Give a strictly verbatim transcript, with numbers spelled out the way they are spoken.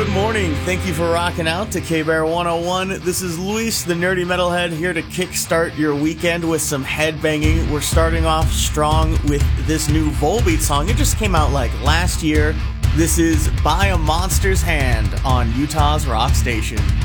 Good morning. Thank you for rocking out to K-Bear one oh one. This is Luis, the nerdy metalhead, here to kickstart your weekend with some headbanging. We're starting off strong with this new Volbeat song. It just came out like last year. This is By a Monster's Hand on Utah's Rock Station.